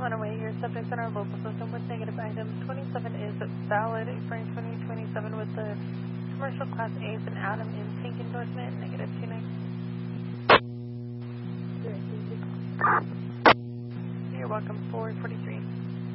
away. Your subjects in our local system with negative item 27 is valid for 2027 with the commercial class A and Adam in pink endorsement, negative 29. You're welcome, 443.